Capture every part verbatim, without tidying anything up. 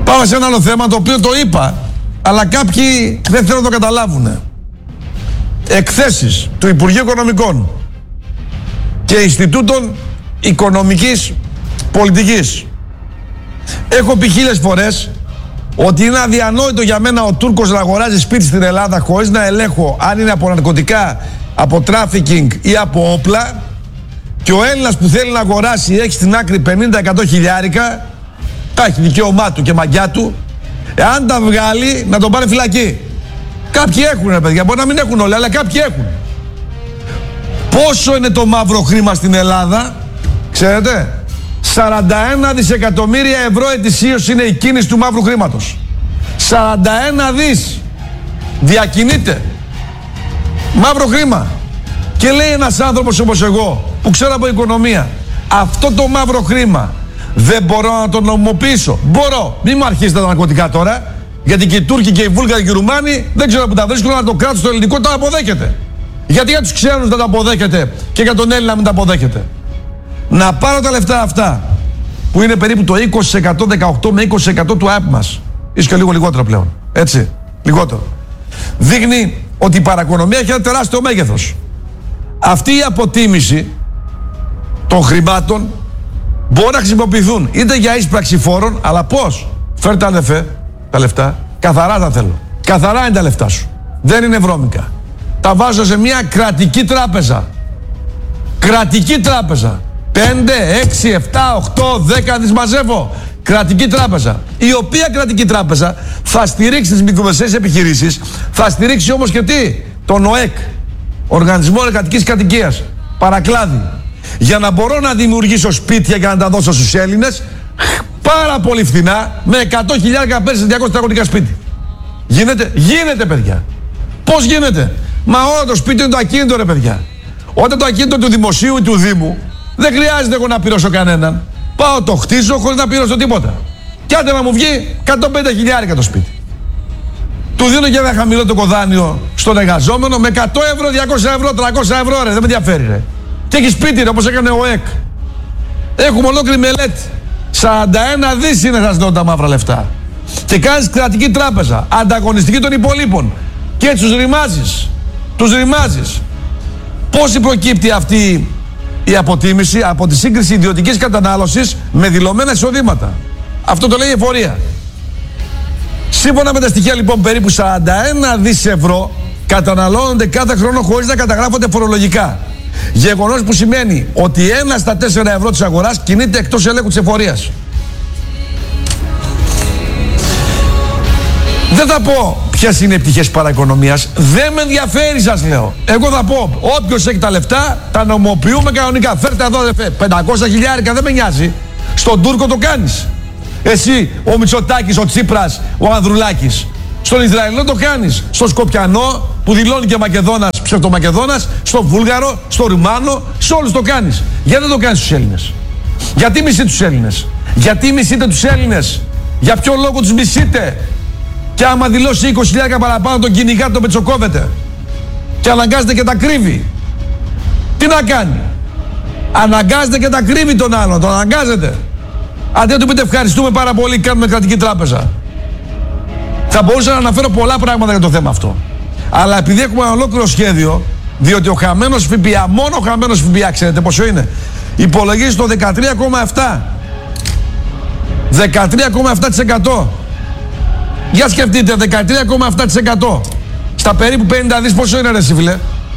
Πάμε σε ένα άλλο θέμα το οποίο το είπα, αλλά κάποιοι δεν θέλουν να το καταλάβουν. Εκθέσεις του Υπουργείου Οικονομικών και Ινστιτούτων Οικονομικής Πολιτικής. Έχω πει χίλιες φορές ότι είναι αδιανόητο για μένα ο Τούρκος να αγοράζει σπίτι στην Ελλάδα χωρίς να ελέγχω αν είναι από ναρκωτικά, από τράφικινγκ ή από όπλα, και ο Έλληνας που θέλει να αγοράσει έχει στην άκρη πενήντα με εκατό χιλιάρικα, τα έχει δικαίωμά του και μαγιά του, εάν τα βγάλει να τον πάρει φυλακή. Κάποιοι έχουν, ρε παιδιά, μπορεί να μην έχουν όλοι, αλλά κάποιοι έχουν. Πόσο είναι το μαύρο χρήμα στην Ελλάδα, ξέρετε? σαράντα ένα δισεκατομμύρια ευρώ ετησίως είναι η κίνηση του μαύρου χρήματος. σαράντα ένα δις διακινείται μαύρο χρήμα. Και λέει ένας άνθρωπος όπως εγώ που ξέρω από οικονομία, αυτό το μαύρο χρήμα δεν μπορώ να το νομιμοποιήσω. Μπορώ. Μην μου αρχίσετε τα ναρκωτικά τώρα, γιατί και οι Τούρκοι και οι Βούλγαροι και οι Ρουμάνοι δεν ξέρω που τα βρίσκουν, αλλά το κράτος το ελληνικό τα αποδέχεται. Γιατί για τους ξένους δεν τα αποδέχεται και για τον Έλληνα μην τα αποδέχεται? Να πάρω τα λεφτά αυτά, που είναι περίπου το είκοσι τοις εκατό, δεκαοκτώ με είκοσι τοις εκατό του ΑΕΠ μας, ίσως και λίγο λιγότερο πλέον, έτσι, λιγότερο. Δείχνει ότι η παρακονομία έχει ένα τεράστιο μέγεθος. Αυτή η αποτίμηση των χρημάτων μπορεί να χρησιμοποιηθούν είτε για εισπράξη φόρων, αλλά πώς? Φέρτε αδερφέ τα λεφτά, καθαρά τα θέλω. Καθαρά είναι τα λεφτά σου. Δεν είναι βρώμικα. Τα βάζω σε μια κρατική τράπεζα. Κρατική τράπεζα. πέντε, έξι, επτά, οκτώ, δέκα δις μαζεύω. Κρατική τράπεζα. Η οποία κρατική τράπεζα θα στηρίξει τις μικρομεσαίες επιχειρήσεις, θα στηρίξει όμως και τι? Τον ΟΕΚ, Οργανισμό Εργατικής Κατοικίας. Παρακλάδι. Για να μπορώ να δημιουργήσω σπίτια και να τα δώσω στους Έλληνες πάρα πολύ φθηνά, με εκατό χιλιάδες πέρσι σε διακόσια τετραγωνικά σπίτι. Γίνεται? Γίνεται, παιδιά. Πώς γίνεται? Μα όλο το σπίτι είναι το ακίνητο, ρε παιδιά. Όταν το ακίνητο του δημοσίου ή του Δήμου, δεν χρειάζεται εγώ να πληρώσω κανέναν. Πάω, το χτίζω χωρίς να πληρώσω τίποτα. Κι άντε να μου βγει εκατόν πενήντα χιλιάρικα το σπίτι. Του δίνω και ένα χαμηλό το κοδάνιο στον εργαζόμενο με εκατό ευρώ, διακόσια ευρώ, τριακόσια ευρώ, ρε. Δεν με ενδιαφέρει, ρε. Και έχει σπίτι, ρε, όπως έκανε ο ΕΚ. Έχουμε ολόκληρη μελέτη. σαράντα ένα δις είναι, θα δίνω τα μαύρα λεφτά. Και κάνεις κρατική τράπεζα, ανταγωνιστική των υπολείπων. Και έτσι τους ρημάζεις. Τους ρημάζεις. Πώς προκύπτει αυτή η αποτίμηση? Από τη σύγκριση ιδιωτικής κατανάλωσης με δηλωμένα εισοδήματα. Αυτό το λέει η εφορία. Σύμφωνα με τα στοιχεία λοιπόν, περίπου σαράντα ένα δις ευρώ καταναλώνονται κάθε χρόνο χωρίς να καταγράφονται φορολογικά. Γεγονός που σημαίνει ότι ένα στα τέσσερα ευρώ της αγοράς κινείται εκτός ελέγχου της εφορίας. Δεν θα πω ποιες είναι οι πτυχές παραοικονομίας. Δεν με ενδιαφέρει, σας λέω. Εγώ θα πω, όποιος έχει τα λεφτά, τα νομοποιούμε κανονικά. Φέρτε εδώ, δε, πεντακόσια χιλιάρικα, δεν με νοιάζει. Στον Τούρκο το κάνεις. Εσύ, ο Μητσοτάκης, ο Τσίπρας, ο Ανδρουλάκης. Στον Ισραηλό το κάνεις. Στο Σκοπιανό, που δηλώνει και Μακεδόνας, ψευτομακεδόνας. Στο Βούλγαρο, στο Ρουμάνο, σε όλους το κάνεις. Γιατί δεν το κάνεις στους Έλληνες? Γιατί μισείτε τους Έλληνες? Γιατί μισείτε τους Έλληνες? Για ποιο λόγο τους μισείτε? Και άμα δηλώσει είκοσι χιλιάδες παραπάνω, τον κυνηγάτε, τον πετσοκόβετε. Και αναγκάζεται και τα κρύβει. Τι να κάνει? Αναγκάζεται και τα κρύβει τον άλλον, τον αναγκάζεται. Αντί να του πείτε ευχαριστούμε πάρα πολύ, κάνουμε κρατική τράπεζα. Θα μπορούσα να αναφέρω πολλά πράγματα για το θέμα αυτό. Αλλά επειδή έχουμε ένα ολόκληρο σχέδιο, διότι ο χαμένος ΦΠΑ, μόνο ο χαμένος ΦΠΑ, ξέρετε πόσο είναι? Υπολογίζει το δεκατρία κόμμα επτά. δεκατρία κόμμα επτά τοις εκατό. Για σκεφτείτε, δεκατρία κόμμα επτά τοις εκατό. Στα περίπου πενήντα δις πόσο είναι, ρε σύμφιλε?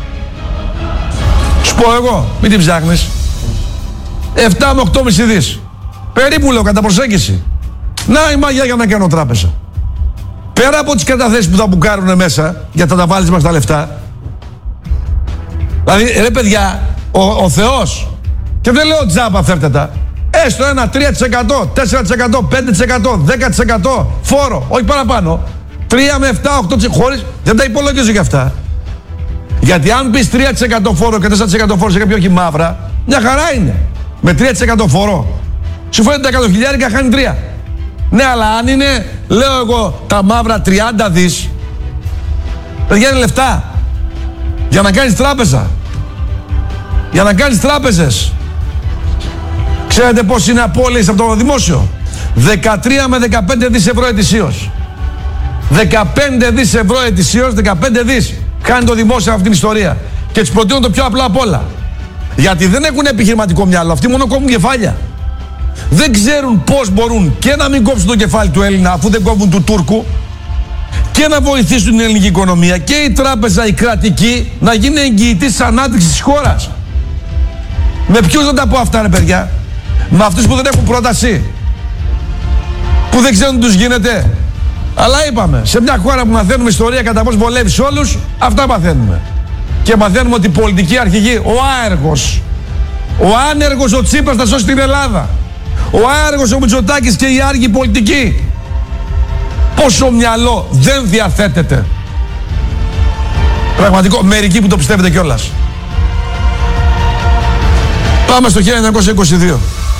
Σου πω εγώ, μην την ψάχνεις. επτά με οκτώ κόμμα πέντε δις. Περίπου λέω, κατά προσέγγιση. Να η μαγιά για να κάνω τράπεζα. Πέρα από τις καταθέσεις που θα μπουκάρουν μέσα, για να τα βάλεις μας τα λεφτά. Δηλαδή, ρε παιδιά, ο, ο Θεός, και δεν λέω τζάμπα φέρτε τα, έστω ένα τρία τοις εκατό, τέσσερα τοις εκατό, πέντε τοις εκατό, δέκα τοις εκατό φόρο, όχι παραπάνω. τρία με επτά, οκτώ τοις εκατό χωρίς, δεν τα υπολογίζω για αυτά. Γιατί αν πεις τρία τοις εκατό φόρο και τέσσερα τοις εκατό φόρο σε κάποιο όχι μαύρα, μια χαρά είναι. Με τρία τοις εκατό φόρο, σου φαίνεται τα εκατό χιλιάρικα, χάνει τρία. Ναι, αλλά αν είναι, λέω εγώ, τα μαύρα τριάντα δις, παιδιά είναι λεφτά. Για να κάνεις τράπεζα. Για να κάνεις τράπεζες. Ξέρετε πώς είναι απώλειες από το δημόσιο? δεκατρία με δεκαπέντε δις ευρώ ετησίως. δεκαπέντε δις ευρώ ετησίως, δεκαπέντε δις κάνει το δημόσιο αυτή την ιστορία. Και τους προτείνω το πιο απλό απ' όλα. Γιατί δεν έχουν επιχειρηματικό μυαλό, αυτοί μόνο κόβουν κεφάλια. Δεν ξέρουν πώς μπορούν και να μην κόψουν το κεφάλι του Έλληνα αφού δεν κόβουν του Τούρκου και να βοηθήσουν την ελληνική οικονομία και η τράπεζα, η κρατική, να γίνει εγγυητής της ανάπτυξης της χώρας. Με ποιους να τα πω αυτά, ρε παιδιά? Με αυτούς που δεν έχουν πρόταση, που δεν ξέρουν τι τους γίνεται. Αλλά είπαμε, σε μια χώρα που μαθαίνουμε ιστορία κατά πώς βολεύει σε όλους, αυτά μαθαίνουμε. Και μαθαίνουμε ότι η πολιτική αρχηγή, ο άεργος, ο άνεργος ο Τσίπρας θα σώσει την Ελλάδα. Ο άεργος ο Μητσοτάκης και οι άργοι πολιτικοί. Πόσο μυαλό δεν διαθέτεται. Πραγματικό, μερικοί που το πιστεύετε κιόλας. Πάμε στο χίλια εννιακόσια είκοσι δύο.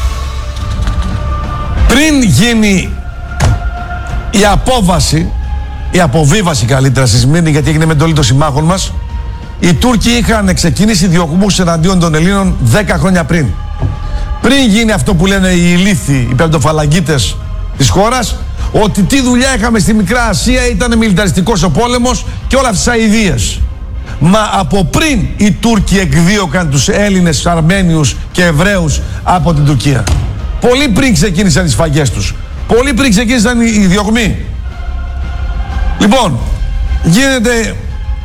Πριν γίνει η απόβαση, η αποβίβαση καλύτερα στη Σμύρνη, γιατί έγινε με εντολή των συμμάχων μας, οι Τούρκοι είχαν ξεκινήσει διωγμούς εναντίον των Ελλήνων δέκα χρόνια πριν. Πριν γίνει αυτό που λένε οι ηλίθιοι, οι πεντοφαλαγγίτες της χώρας, ότι τι δουλειά είχαμε στη Μικρά Ασία, ήταν μιλιταριστικός ο πόλεμος και όλα αυτές τις αηδίες. Μα από πριν οι Τούρκοι εκδίωκαν τους Έλληνες, Αρμένιους και Εβραίους από την Τουρκία. Πολύ πριν ξεκίνησαν οι σφαγές τους. Πολύ πριν ξεκίνησαν οι διωγμοί. Λοιπόν, γίνεται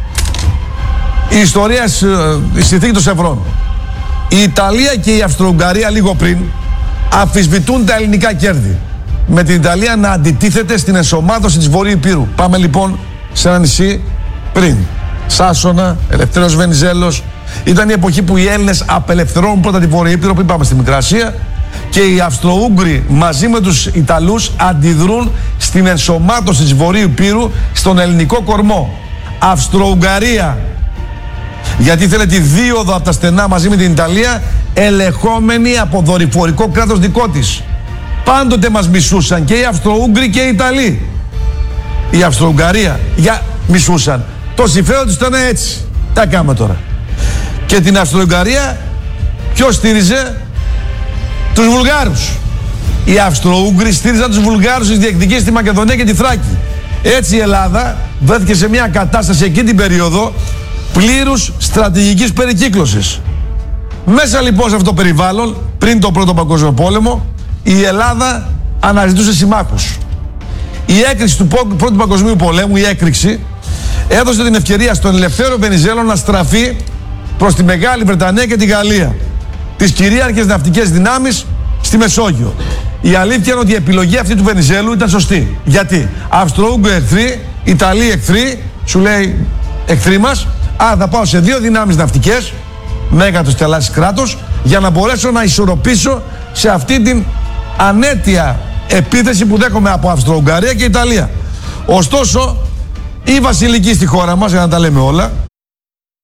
η ιστορία, η συνθήκη των Σευρών. Η Ιταλία και η Αυστρο-Ουγγαρία λίγο πριν αμφισβητούν τα ελληνικά κέρδη. Με την Ιταλία να αντιτίθεται στην ενσωμάτωση της Βορείου Υπήρου. Πάμε λοιπόν σε ένα νησί πριν. Σάσονα, Ελευθέριος Βενιζέλος. Ήταν η εποχή που οι Έλληνες απελευθερώνουν πρώτα τη Βόρεια Ήπειρο, που είπαμε στη Μικρά Ασία, και οι Αυστρο-Ούγγροι μαζί με τους Ιταλούς αντιδρούν στην ενσωμάτωση της Βορείου Υπήρου στον ελληνικό κορμό. Αυστρο-Ουγγαρία, γιατί θέλει τη δίωδο από τα στενά μαζί με την Ιταλία, ελεγχόμενη από δορυφορικό κράτος δικό της. Πάντοτε μας μισούσαν και οι Αυστρο-Ούγγροι και οι Ιταλοί. Η Αυστρο-Ουγγαρία για μισούσαν. Το συμφέρον τους ήταν έτσι. Τα κάνουμε τώρα. Και την Αυστρο-Ουγγαρία ποιος στήριζε? Τους Βουλγάρους. Οι Αυστρο-Ούγγροι στήριζαν τους Βουλγάρους στις διεκδικήσεις στη Μακεδονία και τη Θράκη. Έτσι η Ελλάδα βρέθηκε σε μια κατάσταση εκείνη την περίοδο πλήρους στρατηγικής περικύκλωσης. Μέσα λοιπόν σε αυτό το περιβάλλον, πριν τον Πρώτο Παγκόσμιο Πόλεμο, η Ελλάδα αναζητούσε συμμάχους. Η έκρηξη του Πρώτου Παγκοσμίου Πολέμου, η έκρηξη, έδωσε την ευκαιρία στον Ελευθέριο Βενιζέλο να στραφεί προς τη Μεγάλη Βρετανία και τη Γαλλία, τις κυρίαρχες ναυτικές δυνάμεις στη Μεσόγειο. Η αλήθεια είναι ότι η επιλογή αυτή του Βενιζέλου ήταν σωστή. Γιατί? Αυστρο-Ούγγροι εχθροί, Ιταλοί εχθροί, σου λέει εχθροί μας, άρα θα πάω σε δύο δυνάμεις ναυτικές, μέγατος θαλάσσης κράτος, για να μπορέσω να ισορροπήσω σε αυτή την ανέτεια επίθεση που δέχομαι από Αυστρο-Ουγγαρία και Ιταλία. Ωστόσο, οι βασιλικοί στη χώρα μας, για να τα λέμε όλα,